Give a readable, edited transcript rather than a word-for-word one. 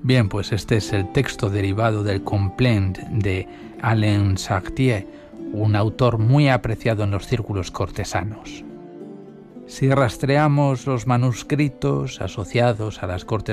Bien, pues este es el texto derivado del Complaint de Alain Chartier, un autor muy apreciado en los círculos cortesanos. Si rastreamos los manuscritos asociados a las cortes